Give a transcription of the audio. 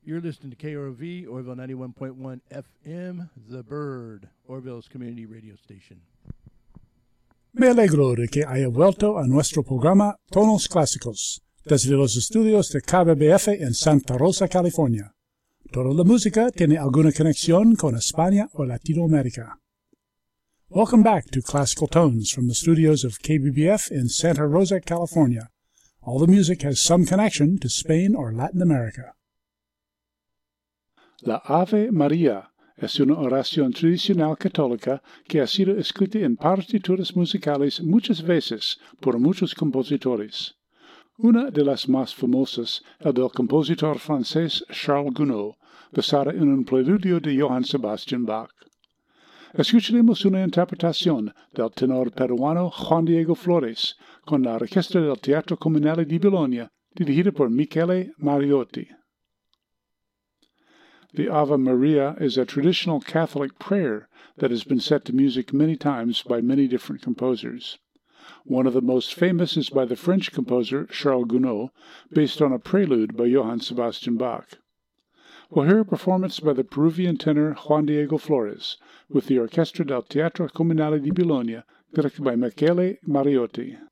You're listening to KROV, Orville 91.1 FM, The Bird, Orville's community radio station. Me alegro de que haya vuelto a nuestro programa Tonos Clásicos, desde los estudios de KBBF en Santa Rosa, California. Toda la música tiene alguna conexión con España o Latinoamérica. Welcome back to Classical Tones from the studios of KBBF in Santa Rosa, California. All the music has some connection to Spain or Latin America. La Ave María es una oración tradicional católica que ha sido escrita en partituras musicales muchas veces por muchos compositores. Una de las más famosas es del compositor francés Charles Gounod, basada en un preludio de Johann Sebastian Bach. Escucharemos una interpretación del tenor peruano Juan Diego Flores con la orquesta del Teatro Comunale di Bologna, dirigida por Michele Mariotti. The Ave Maria is a traditional Catholic prayer that has been set to music many times by many different composers. One of the most famous is by the French composer Charles Gounod, based on a prelude by Johann Sebastian Bach. We'll hear a performance by the Peruvian tenor Juan Diego Flores with the Orchestra del Teatro Comunale di Bologna, directed by Michele Mariotti.